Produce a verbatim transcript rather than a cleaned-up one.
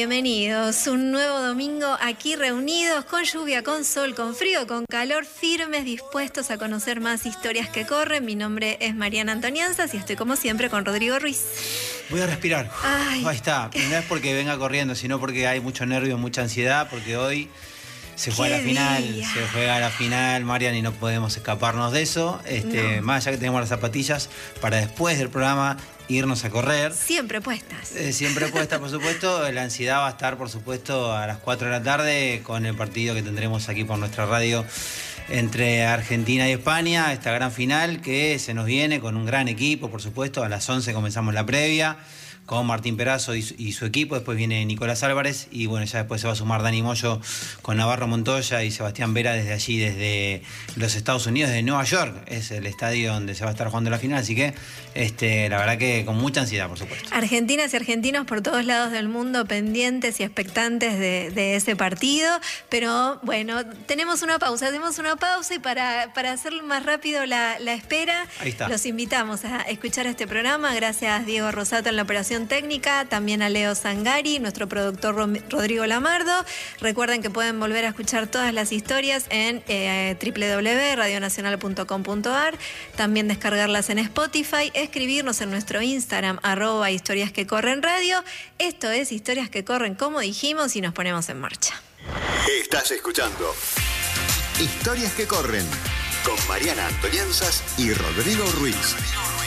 Bienvenidos, un nuevo domingo aquí reunidos, con lluvia, con sol, con frío, con calor, firmes, dispuestos a conocer más historias que corren. Mi nombre es Mariana Antonianzas y estoy como siempre con Rodrigo Ruiz. Voy a respirar. Ay. Ahí está. No es porque venga corriendo, sino porque hay mucho nervio, mucha ansiedad, porque hoy se juega la final, día. se juega la final, Marian, y no podemos escaparnos de eso. Este, No. Más allá que tenemos las zapatillas para después del programa irnos a correr. Siempre puestas. Eh, siempre puesta, por supuesto. La ansiedad va a estar, por supuesto, a las cuatro de la tarde con el partido que tendremos aquí por nuestra radio entre Argentina y España. Esta gran final que se nos viene con un gran equipo, por supuesto. A las once comenzamos la previa con Martín Perazo y su, y su equipo. Después viene Nicolás Álvarez y bueno, ya después se va a sumar Dani Moyo con Navarro Montoya y Sebastián Vera desde allí, desde los Estados Unidos, de Nueva York. Es el estadio donde se va a estar jugando la final, así que este, la verdad que con mucha ansiedad, por supuesto. Argentinas y argentinos por todos lados del mundo pendientes y expectantes de, de ese partido, pero bueno, tenemos una pausa, hacemos una pausa y para, para hacer más rápido la, la espera, Ahí está. Los invitamos a escuchar este programa. Gracias Diego Rosato en la operación técnica, también a Leo Zangari, nuestro productor Rodrigo Lamardo. Recuerden que pueden volver a escuchar todas las historias en eh, doble u doble u doble u punto radio nacional punto com punto a r, también descargarlas en Spotify, escribirnos en nuestro Instagram, arroba historias que corren radio. Esto es Historias que Corren, como dijimos, y nos ponemos en marcha. Estás escuchando Historias que Corren con Mariana Antonianzas y Rodrigo Ruiz.